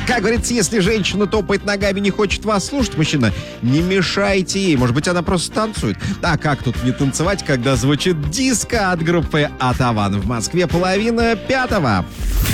Как говорится, если женщина топает ногами, не хочет вас слушать, мужчина, не мешайте ей. Может быть, она просто танцует. А как тут не танцевать, когда звучит диско от группы Атаван? В Москве 4:30.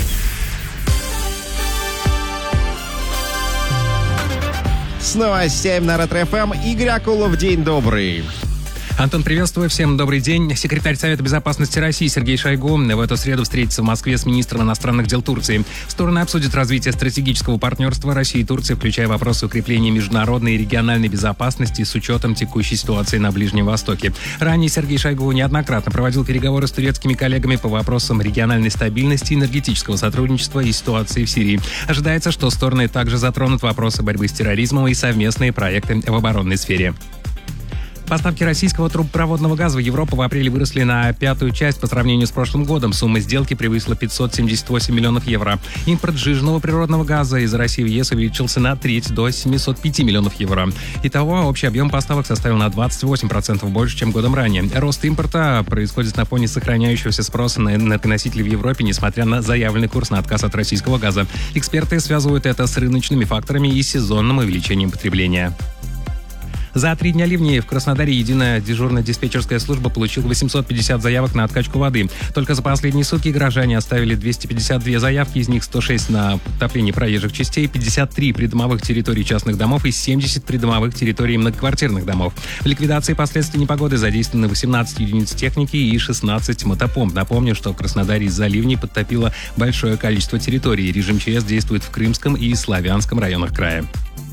С новостями на Ретро-ФМ Игорь Акулов. День добрый. Антон, приветствую. Всем добрый день. Секретарь Совета безопасности России Сергей Шойгу в эту среду встретится в Москве с министром иностранных дел Турции. Стороны обсудят развитие стратегического партнерства России и Турции, включая вопросы укрепления международной и региональной безопасности с учетом текущей ситуации на Ближнем Востоке. Ранее Сергей Шойгу неоднократно проводил переговоры с турецкими коллегами по вопросам региональной стабильности, энергетического сотрудничества и ситуации в Сирии. Ожидается, что стороны также затронут вопросы борьбы с терроризмом и совместные проекты в оборонной сфере. Поставки российского трубопроводного газа в Европу в апреле выросли на 1/5 часть по сравнению с прошлым годом. Сумма сделки превысила 578 миллионов евро. Импорт сжиженного природного газа из России в ЕС увеличился на 1/3 до 705 миллионов евро. Итого, общий объем поставок составил на 28% больше, чем годом ранее. Рост импорта происходит на фоне сохраняющегося спроса на энергоносители в Европе, несмотря на заявленный курс на отказ от российского газа. Эксперты связывают это с рыночными факторами и сезонным увеличением потребления. За 3 дня ливней в Краснодаре единая дежурная диспетчерская служба получила 850 заявок на откачку воды. Только за последние сутки горожане оставили 252 заявки, из них 106 на подтопление проезжих частей, 53 придомовых территорий частных домов и 70 придомовых территорий многоквартирных домов. В ликвидации последствий непогоды задействованы 18 единиц техники и 16 мотопомп. Напомню, что в Краснодаре из-за ливней подтопило большое количество территорий. Режим ЧС действует в Крымском и Славянском районах края.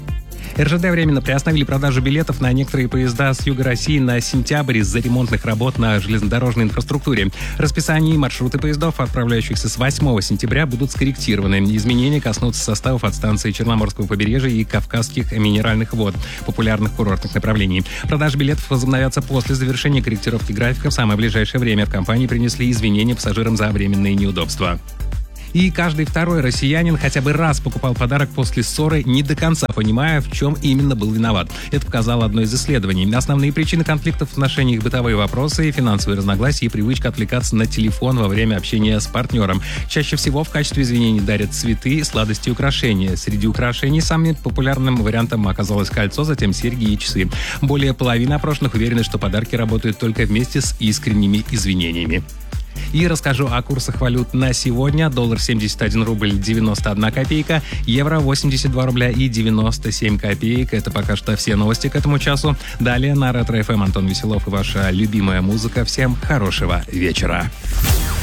РЖД временно приостановили продажу билетов на некоторые поезда с юга России на сентябрь из-за ремонтных работ на железнодорожной инфраструктуре. Расписание и маршруты поездов, отправляющихся с 8 сентября, будут скорректированы. Изменения коснутся составов от станции Черноморского побережья и Кавказских минеральных вод, популярных курортных направлений. Продажи билетов возобновятся после завершения корректировки графика. В самое ближайшее время в компании принесли извинения пассажирам за временные неудобства. И каждый второй россиянин хотя бы раз покупал подарок после ссоры, не до конца понимая, в чем именно был виноват. Это показало одно из исследований. Основные причины конфликтов в отношениях — бытовые вопросы, финансовые разногласия и привычка отвлекаться на телефон во время общения с партнером. Чаще всего в качестве извинений дарят цветы, сладости и украшения. Среди украшений самым популярным вариантом оказалось кольцо, затем серьги и часы. Более половины опрошенных уверены, что подарки работают только вместе с искренними извинениями. И расскажу о курсах валют на сегодня. Доллар 71 рубль 91 копейка, евро 82 рубля и 97 копеек. Это пока что все новости к этому часу. Далее на Ретро-ФМ Антон Веселов и ваша любимая музыка. Всем хорошего вечера.